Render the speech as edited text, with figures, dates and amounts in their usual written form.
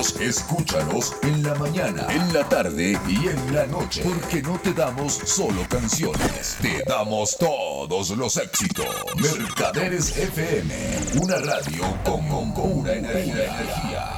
capítulos, escúchalos en la mañana, en la tarde y en la noche. Porque no te damos solo canciones, te damos todos los éxitos. Mercaderes FM, una radio con pura energía.